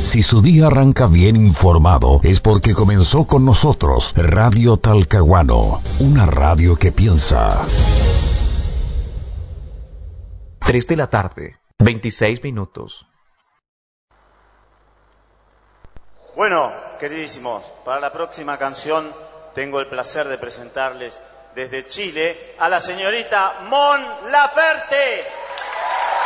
Si su día arranca bien informado, es porque comenzó con nosotros Radio Talcahuano, una radio que piensa. 3 de la tarde, 26 minutos. Bueno, queridísimos, para la próxima canción tengo el placer de presentarles desde Chile a la señorita Mon Laferte.